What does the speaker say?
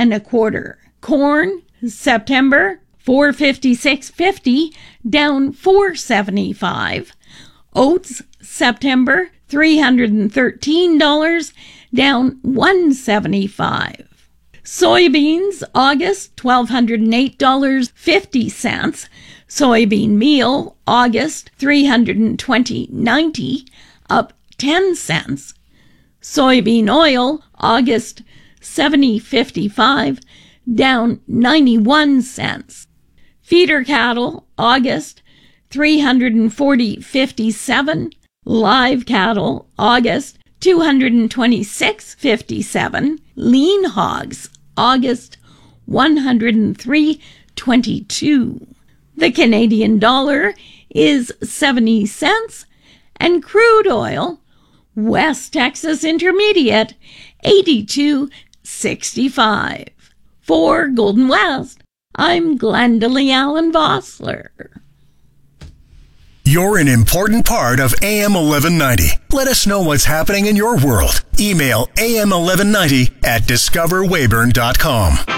and a quarter. Corn, September, $4.5650, down $4.75. Oats, September, $313, down $1.75. Soybeans, August, $1,208.50. Soybean meal, August, $320.90, up 10 cents. Soybean oil, August, $70.55, down 91 cents. Feeder cattle, August, $340.57. Live cattle, August, $226.57. Lean hogs, August, $103.22. The Canadian dollar is 70 cents, and crude oil, West Texas Intermediate, 82.65. For Golden West, I'm Glendalee Allen Vossler. You're an important part of AM 1190. Let us know what's happening in your world. Email am1190@discoverweyburn.com.